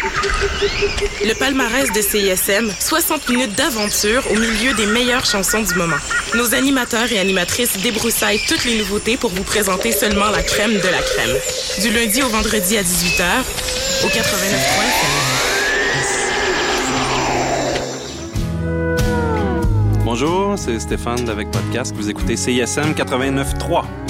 Le palmarès de CISM, 60 minutes d'aventure au milieu des meilleures chansons du moment. Nos animateurs et animatrices débroussaillent toutes les nouveautés pour vous présenter seulement la crème de la crème. Du lundi au vendredi à 18h, au 89.3 FM. Bonjour, c'est Stéphane d'Avec Podcast. Vous écoutez CISM 89.3.